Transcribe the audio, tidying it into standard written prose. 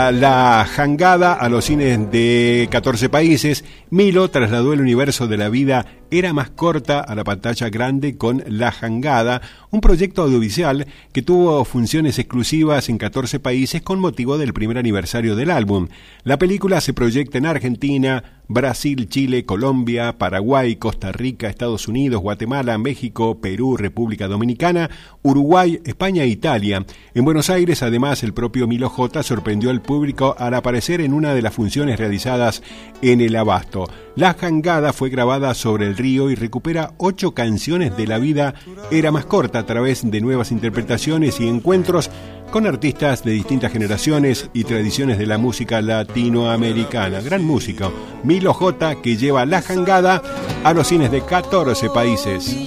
llega La Jangada a los cines de 14 países. Milo trasladó el universo de La vida era más corta a la pantalla grande con La Jangada, un proyecto audiovisual que tuvo funciones exclusivas en 14 países con motivo del primer aniversario del álbum. La película se proyecta en Argentina, Brasil, Chile, Colombia, Paraguay, Costa Rica, Estados Unidos, Guatemala, México, Perú, República Dominicana, Uruguay, España e Italia. En Buenos Aires, además, el propio Milo J sorprendió al público al aparecer en una de las funciones realizadas en el Abasto. La Jangada fue grabada sobre el río y recupera 8 canciones de La vida era más corta a través de nuevas interpretaciones y encuentros con artistas de distintas generaciones y tradiciones de la música latinoamericana. Gran músico, Milo J, que lleva La Jangada a los cines de 14 países.